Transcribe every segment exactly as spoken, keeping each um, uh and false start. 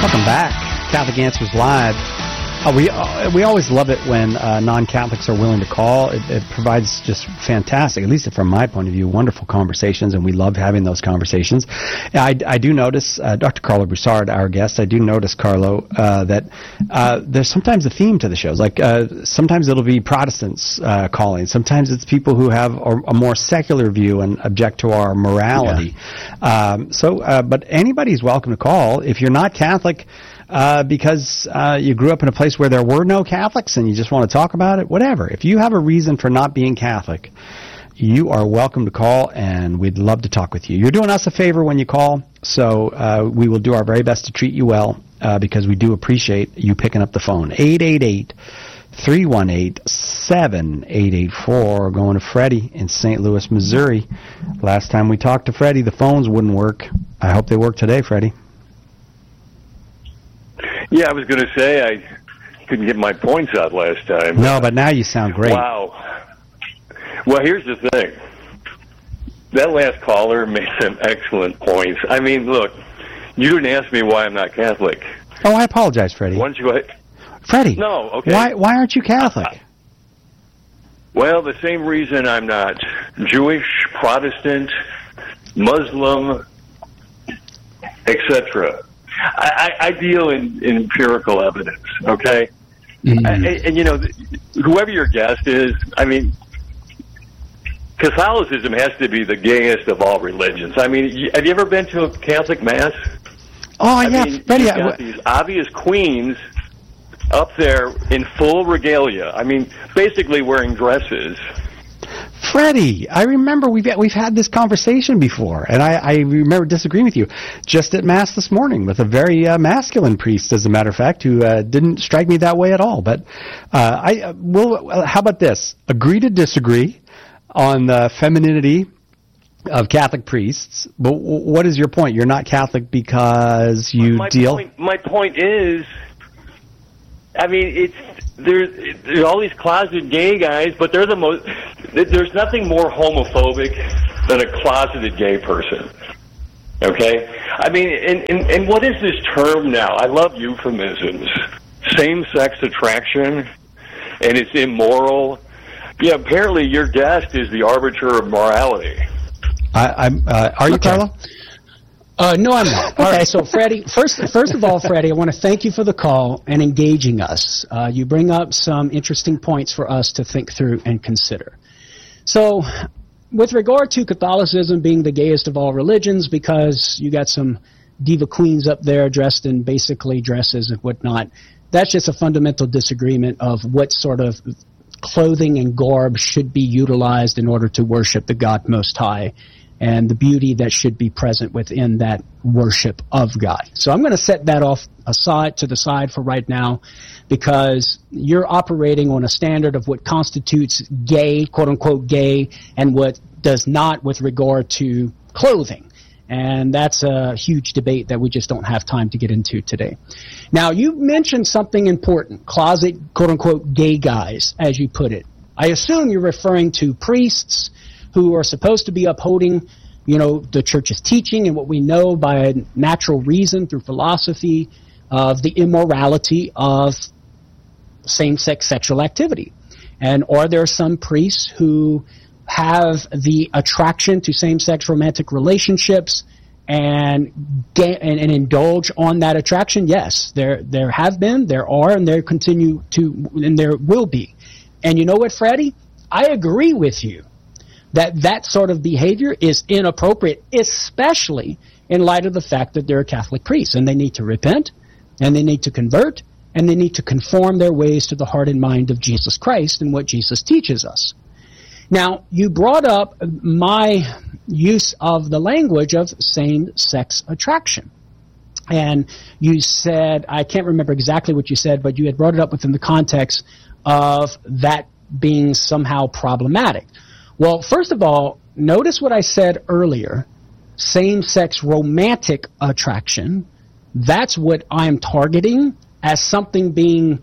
Welcome back. Catholic Answers Live. Uh, we uh, we always love it when uh, non-Catholics are willing to call. It, it provides just fantastic, at least from my point of view, wonderful conversations, and we love having those conversations. I, I do notice, uh, Doctor Carlo Broussard, our guest, I do notice, Carlo, uh, that uh, there's sometimes a theme to the shows. Like uh, sometimes it'll be Protestants uh, calling. Sometimes it's people who have a, a more secular view and object to our morality. Yeah. Um, so, uh, but anybody's welcome to call. If you're not Catholic, Uh, because uh, you grew up in a place where there were no Catholics and you just want to talk about it, whatever. If you have a reason for not being Catholic, you are welcome to call, and we'd love to talk with you. You're doing us a favor when you call, so uh, we will do our very best to treat you well uh, because we do appreciate you picking up the phone. eight eight eight, three one eight, seven eight eight four. Going to Freddie in Saint Louis, Missouri. Last time we talked to Freddie, the phones wouldn't work. I hope they work today, Freddie. Yeah, I was going to say I couldn't get my points out last time. No, but now you sound great. Wow. Well, here's the thing. That last caller made some excellent points. I mean, look, you didn't ask me why I'm not Catholic. Oh, I apologize, Freddie. Why don't you go ahead? Freddie. No, okay. Why, why aren't you Catholic? Uh, well, the same reason I'm not Jewish, Protestant, Muslim, et cetera. I, I deal in, in empirical evidence, okay? Mm-hmm. And, and, you know, whoever your guest is, I mean, Catholicism has to be the gayest of all religions. I mean, have you ever been to a Catholic Mass? Oh, I yeah. mean, Freddie, you've got I, these obvious queens up there in full regalia. I mean, basically wearing dresses. Freddie, I remember we've we've had this conversation before, and I, I remember disagreeing with you just at Mass this morning with a very uh, masculine priest, as a matter of fact, who uh, didn't strike me that way at all. But uh, I uh, will. Uh, how about this? Agree to disagree on the femininity of Catholic priests. But w- what is your point? You're not Catholic because you my deal. Point, my point is, I mean, it's. There's, there's all these closeted gay guys, but they're the most. There's nothing more homophobic than a closeted gay person. Okay, I mean, and, and and what is this term now? I love euphemisms. Same-sex attraction, and it's immoral. Yeah, apparently your guest is the arbiter of morality. I, I'm. Uh, are you, okay. Carlo? Uh, no, I'm not. Okay, right. so Freddie, first, first of all, Freddie, I want to thank you for the call and engaging us. Uh, you bring up some interesting points for us to think through and consider. So, with regard to Catholicism being the gayest of all religions, because you got some diva queens up there dressed in basically dresses and whatnot, that's just a fundamental disagreement of what sort of clothing and garb should be utilized in order to worship the God Most High, and the beauty that should be present within that worship of God. So I'm going to set that off aside to the side for right now, because you're operating on a standard of what constitutes gay, quote unquote gay, and what does not with regard to clothing. And that's a huge debate that we just don't have time to get into today. Now, you mentioned something important, closet, quote unquote gay guys, as you put it. I assume you're referring to priests who are supposed to be upholding, you know, the church's teaching and what we know by natural reason through philosophy of the immorality of same-sex sexual activity. And are there some priests who have the attraction to same-sex romantic relationships and, get, and and indulge on that attraction? Yes, there there have been, there are, and there continue to, and there will be. And you know what, Freddie? I agree with you that that sort of behavior is inappropriate, especially in light of the fact that they're Catholic priests, and they need to repent, and they need to convert, and they need to conform their ways to the heart and mind of Jesus Christ and what Jesus teaches us. Now, you brought up my use of the language of same-sex attraction. And you said, I can't remember exactly what you said, but you had brought it up within the context of that being somehow problematic. Well, first of all, notice what I said earlier, same-sex romantic attraction. That's what I'm targeting as something being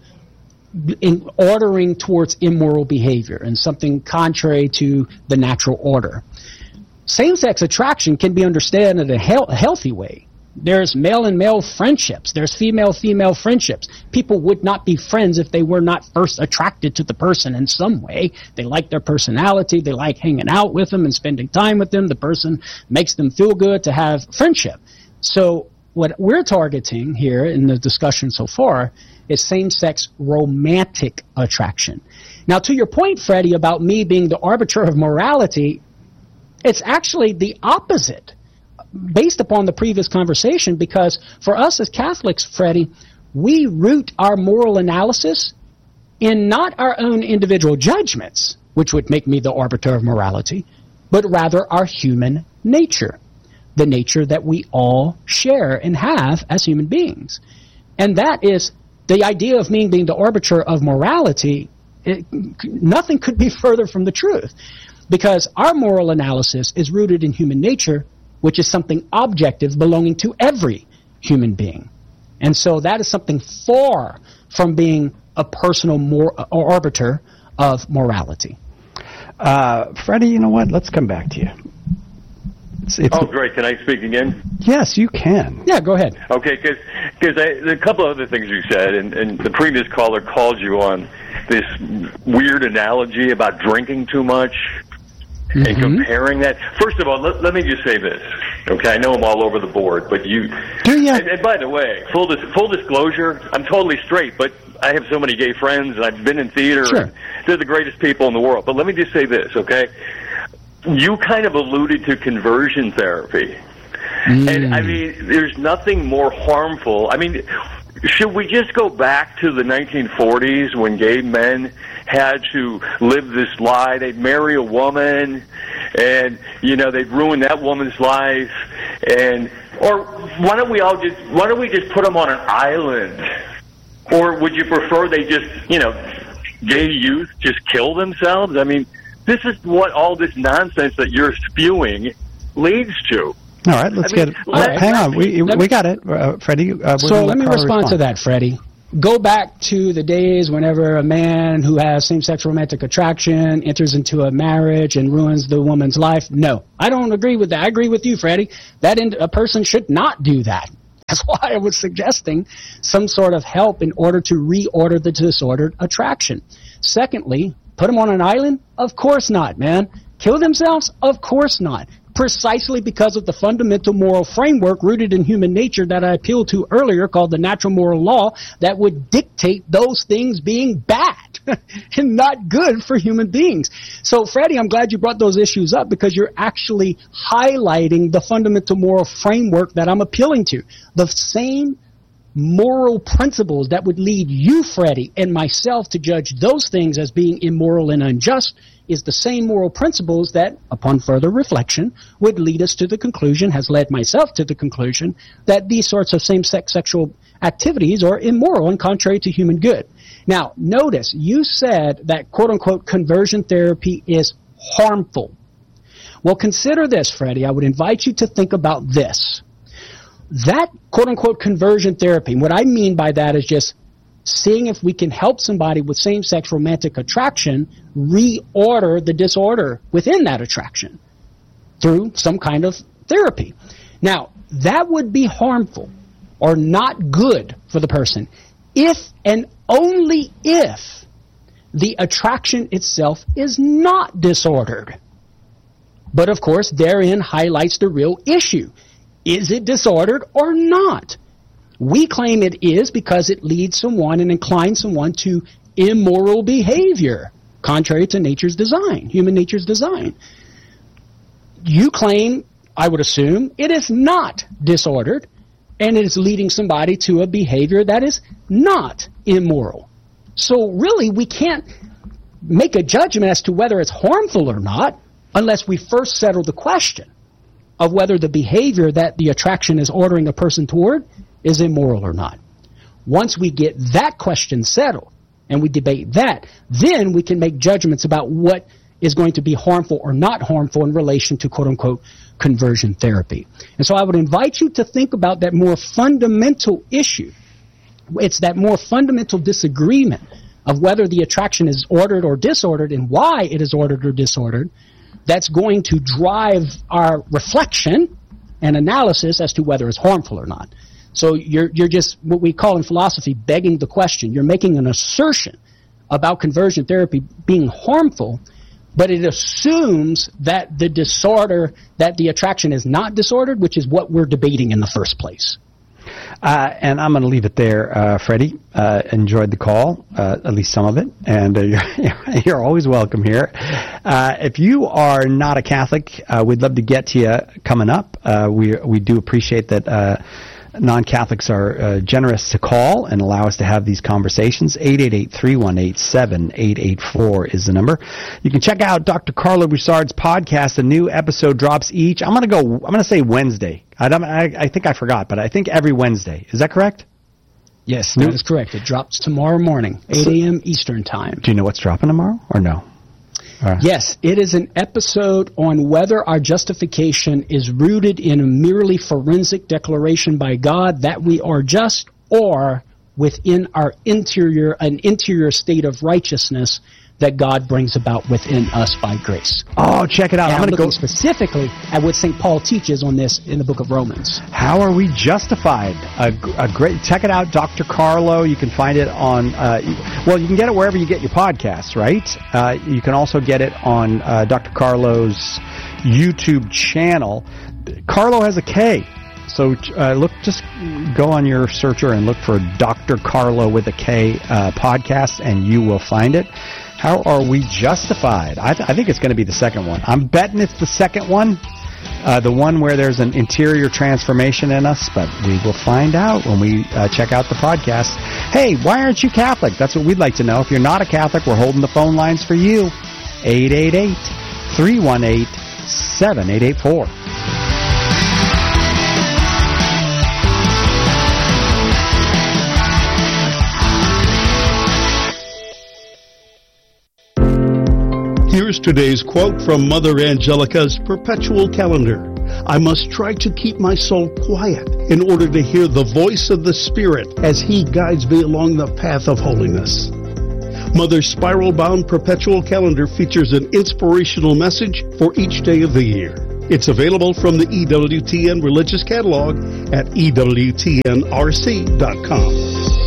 in ordering towards immoral behavior and something contrary to the natural order. Same-sex attraction can be understood in a, he- a healthy way. There's male and male friendships. There's female-female friendships. People would not be friends if they were not first attracted to the person in some way. They like their personality. They like hanging out with them and spending time with them. The person makes them feel good to have friendship. So what we're targeting here in the discussion so far is same-sex romantic attraction. Now, to your point, Freddie, about me being the arbiter of morality, it's actually the opposite, based upon the previous conversation, because for us as Catholics, Freddie, we root our moral analysis in not our own individual judgments, which would make me the arbiter of morality, but rather our human nature, the nature that we all share and have as human beings. And that is the idea of me being the arbiter of morality. It, nothing could be further from the truth, because our moral analysis is rooted in human nature, which is something objective belonging to every human being. And so that is something far from being a personal mor- or arbiter of morality. Uh, Freddie, you know what? Let's come back to you. It's, it's oh, great. Can I speak again? Yes, you can. Yeah, go ahead. Okay, because a couple of other things you said, and, and the previous caller called you on this weird analogy about drinking too much. Mm-hmm. And comparing that, first of all, let, let me just say this. Okay, I know I'm all over the board, but you. Do you? And, and by the way, full dis, full disclosure, I'm totally straight, but I have so many gay friends, and I've been in theater. Sure. And they're the greatest people in the world. But let me just say this, okay? You kind of alluded to conversion therapy, mm. and I mean, there's nothing more harmful. I mean, should we just go back to the nineteen forties when gay men had to live this lie? They'd marry a woman, and, you know, they'd ruin that woman's life. And or why don't we all just, why don't we just put them on an island? Or would you prefer they just, you know, gay youth just kill themselves? I mean, this is what all this nonsense that you're spewing leads to. All right, let's I mean, get it. Let, hang on, we me, we got it, uh, Freddie. Uh, so let me respond, respond to that, Freddie. Go back to the days whenever a man who has same-sex romantic attraction enters into a marriage and ruins the woman's life. No, I don't agree with that. I agree with you, Freddie. That in, a person should not do that. That's why I was suggesting some sort of help in order to reorder the disordered attraction. Secondly, put them on an island? Of course not, man. Kill themselves? Of course not. Precisely because of the fundamental moral framework rooted in human nature that I appealed to earlier, called the natural moral law, that would dictate those things being bad and not good for human beings. So, Freddie, I'm glad you brought those issues up, because you're actually highlighting the fundamental moral framework that I'm appealing to. The same moral principles that would lead you, Freddie, and myself to judge those things as being immoral and unjust is the same moral principles that, upon further reflection, would lead us to the conclusion, has led myself to the conclusion, that these sorts of same-sex sexual activities are immoral and contrary to human good. Now, notice, you said that quote-unquote conversion therapy is harmful. Well, consider this, Freddie. I would invite you to think about this. That quote-unquote conversion therapy, and what I mean by that is just seeing if we can help somebody with same-sex romantic attraction reorder the disorder within that attraction through some kind of therapy. Now, that would be harmful or not good for the person if and only if the attraction itself is not disordered. But, of course, therein highlights the real issue. Is it disordered or not? We claim it is because it leads someone and inclines someone to immoral behavior, contrary to nature's design, human nature's design. You claim, I would assume, it is not disordered, and it is leading somebody to a behavior that is not immoral. So really, we can't make a judgment as to whether it's harmful or not unless we first settle the question of whether the behavior that the attraction is ordering a person toward is immoral or not. Once we get that question settled and we debate that, then we can make judgments about what is going to be harmful or not harmful in relation to quote-unquote conversion therapy. And so I would invite you to think about that more fundamental issue. It's that more fundamental disagreement of whether the attraction is ordered or disordered and why it is ordered or disordered that's going to drive our reflection an analysis as to whether it's harmful or not. So you're you're just what we call in philosophy begging the question. You're making an assertion about conversion therapy being harmful, but it assumes that the disorder, that the attraction is not disordered, which is what we're debating in the first place. Uh, and I'm going to leave it there, uh, Freddie. Uh, enjoyed the call, uh, at least some of it, and uh, you're, you're always welcome here. Uh, if you are not a Catholic, uh, we'd love to get to you coming up. Uh, we we do appreciate that. Uh, Non-Catholics are uh, generous to call and allow us to have these conversations. eight eight eight, three one eight, seven eight eight four is the number. You can check out Doctor Carlo Broussard's podcast. A new episode drops each. I'm going to go, I'm going to say Wednesday. I, don't, I, I think I forgot, but I think every Wednesday. Is that correct? Yes, that is correct. It drops tomorrow morning, eight a.m. Eastern Time. Do you know what's dropping tomorrow or no? Uh. Yes, it is an episode on whether our justification is rooted in a merely forensic declaration by God that we are just, or within our interior, an interior state of righteousness that God brings about within us by grace. Oh, check it out. And I'm, I'm going to go specifically at what Saint Paul teaches on this in the book of Romans. How are we justified? A, a great, check it out, Doctor Carlo. You can find it on, uh, well, you can get it wherever you get your podcasts, right? Uh, you can also get it on uh, Doctor Carlo's YouTube channel. Carlo has a K. So uh, look, just go on your searcher and look for Doctor Carlo with a K uh, podcast, and you will find it. How are we justified? I, th- I think it's going to be the second one. I'm betting it's the second one, uh, the one where there's an interior transformation in us, but we will find out when we uh, check out the podcast. Hey, why aren't you Catholic? That's what we'd like to know. If you're not a Catholic, we're holding the phone lines for you. eight eight eight, three one eight, seven eight eight four. Here's today's quote from Mother Angelica's Perpetual Calendar. I must try to keep my soul quiet in order to hear the voice of the Spirit as He guides me along the path of holiness. Mother's spiral-bound Perpetual Calendar features an inspirational message for each day of the year. It's available from the E W T N Religious Catalog at E W T N R C dot com.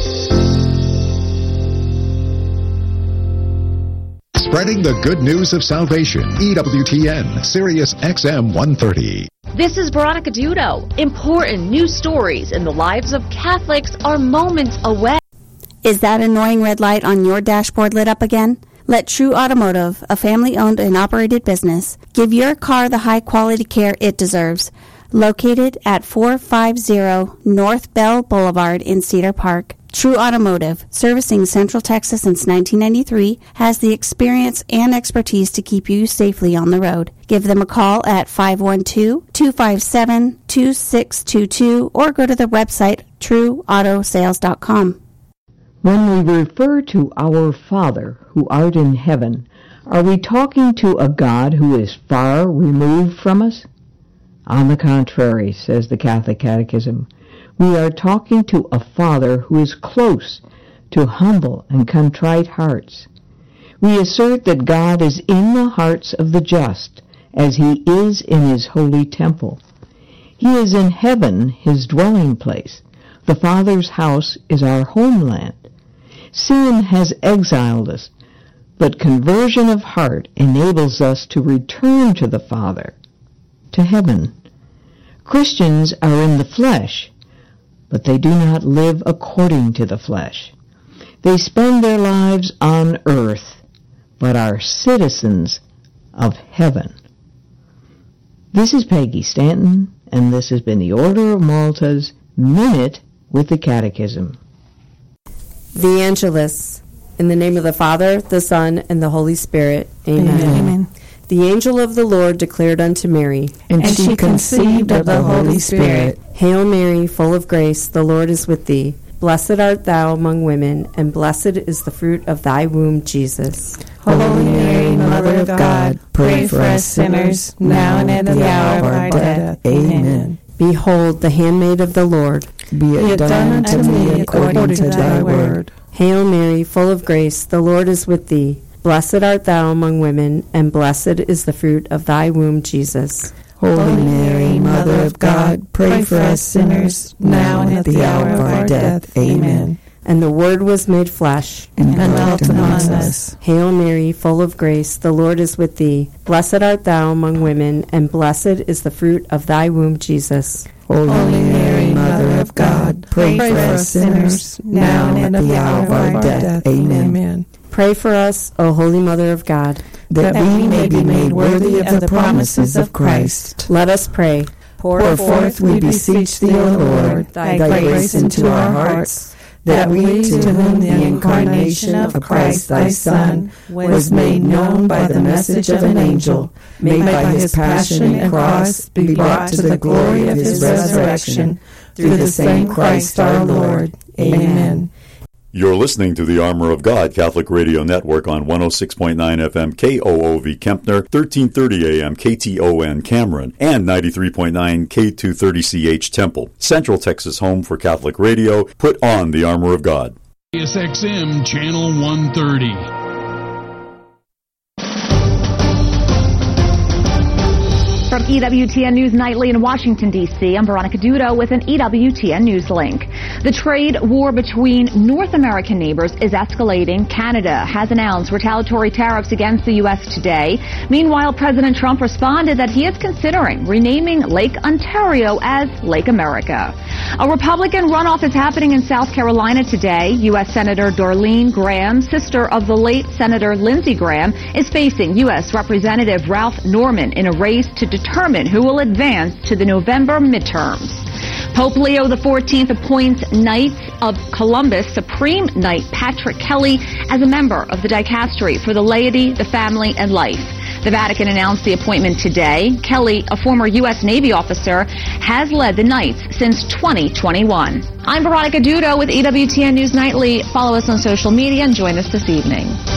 Spreading the good news of salvation. E W T N, Sirius X M one thirty. This is Veronica Dudo. Important news stories in the lives of Catholics are moments away. Is that annoying red light on your dashboard lit up again? Let True Automotive, a family-owned and operated business, give your car the high-quality care it deserves. Located at four fifty North Bell Boulevard in Cedar Park, True Automotive, servicing Central Texas since nineteen ninety-three, has the experience and expertise to keep you safely on the road. Give them a call at five one two, two five seven, two six two two or go to the website true auto sales dot com. When we refer to our Father who art in heaven, are we talking to a God who is far removed from us? On the contrary, says the Catholic Catechism, we are talking to a Father who is close to humble and contrite hearts. We assert that God is in the hearts of the just, as He is in His holy temple. He is in heaven, His dwelling place. The Father's house is our homeland. Sin has exiled us, but conversion of heart enables us to return to the Father, to heaven. Christians are in the flesh, but they do not live according to the flesh. They spend their lives on earth, but are citizens of heaven. This is Peggy Stanton, and this has been the Order of Malta's Minute with the Catechism. The Angelus. In the name of the Father, the Son, and the Holy Spirit. Amen. Amen. The angel of the Lord declared unto Mary, And, and she conceived of the Holy Spirit. Hail Mary, full of grace, the Lord is with thee. Blessed art thou among women, and blessed is the fruit of thy womb, Jesus. Holy Mary, Mother of God, pray for us sinners, now and at the hour of our death. Amen. Behold, the handmaid of the Lord. Be it done unto me according to thy word. Hail Mary, full of grace, the Lord is with thee. Blessed art thou among women, and blessed is the fruit of thy womb, Jesus. Holy Mary, Mother of God, pray for us sinners, now and at the hour of our death. Amen. And the Word was made flesh, and dwelt among us. Hail Mary, full of grace, the Lord is with thee. Blessed art thou among women, and blessed is the fruit of thy womb, Jesus. Holy Mary, Mother of God, pray for us sinners, now and at the hour of our death. Amen. Pray for us, O Holy Mother of God, that we may be made worthy of the promises of Christ. Let us pray. Pour forth, we beseech thee, O Lord, thy grace into our hearts, that we, to whom the incarnation of Christ thy Son was made known by the message of an angel, may by his passion and cross be brought to the glory of his resurrection, through the same Christ our Lord. Amen. You're listening to the Armor of God Catholic Radio Network on one oh six point nine F M K O O V Kempner, thirteen thirty A M K T O N Cameron, and ninety-three point nine K two thirty C H Temple. Central Texas home for Catholic radio. Put on the Armor of God. Sirius X M Channel one thirty. From E W T N News Nightly in Washington, D C, I'm Veronica Dudo with an E W T N News link. The trade war between North American neighbors is escalating. Canada has announced retaliatory tariffs against the U S today. Meanwhile, President Trump responded that he is considering renaming Lake Ontario as Lake America. A Republican runoff is happening in South Carolina today. U S Senator Darlene Graham, sister of the late Senator Lindsey Graham, is facing U S Representative Ralph Norman in a race to determine who will advance to the November midterms. Pope Leo the fourteenth appoints Knights of Columbus Supreme Knight Patrick Kelly as a member of the dicastery for the laity, the family, and life. The Vatican announced the appointment today. Kelly, a former U S Navy officer, has led the Knights since twenty twenty-one. I'm Veronica Dudo with E W T N News Nightly. Follow us on social media and join us this evening.